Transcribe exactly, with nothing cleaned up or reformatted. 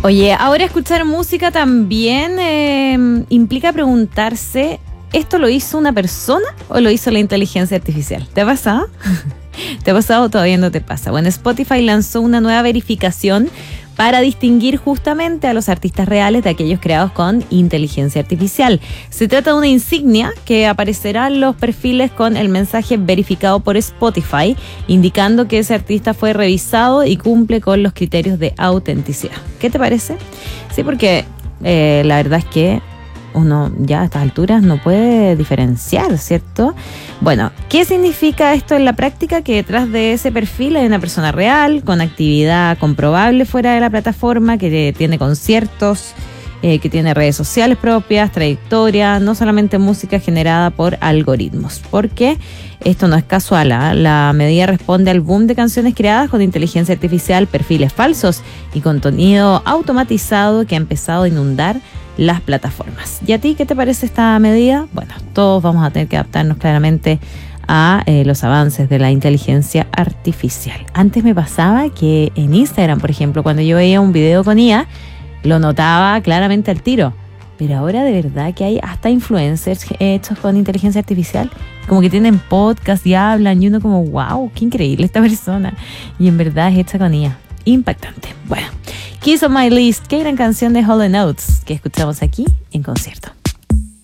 Oye, ahora escuchar música también eh, implica preguntarse, ¿esto lo hizo una persona o lo hizo la inteligencia artificial? ¿Te ha pasado? ¿Te ha pasado o todavía no te pasa? Bueno, Spotify lanzó una nueva verificación para distinguir justamente a los artistas reales de aquellos creados con inteligencia artificial. Se trata de una insignia que aparecerá en los perfiles con el mensaje verificado por Spotify, indicando que ese artista fue revisado y cumple con los criterios de autenticidad. ¿Qué te parece? Sí, porque eh, la verdad es que uno ya a estas alturas no puede diferenciar, ¿cierto? Bueno, ¿qué significa esto en la práctica? Que detrás de ese perfil hay una persona real, con actividad comprobable fuera de la plataforma, que tiene conciertos, eh, que tiene redes sociales propias, trayectoria, no solamente música generada por algoritmos. Porque esto no es casual, ¿eh? La medida responde al boom de canciones creadas con inteligencia artificial, perfiles falsos y contenido automatizado que ha empezado a inundar las plataformas. ¿Y a ti qué te parece esta medida? Bueno, todos vamos a tener que adaptarnos claramente a eh, los avances de la inteligencia artificial. Antes me pasaba que en Instagram, por ejemplo, cuando yo veía un video con I A, lo notaba claramente al tiro. Pero ahora de verdad que hay hasta influencers hechos con inteligencia artificial, como que tienen podcast y hablan, y uno como, wow, qué increíble esta persona. Y en verdad es hecha con I A. Impactante. Bueno, Kiss on My List, qué gran canción de Hall and Oates que escuchamos aquí en concierto.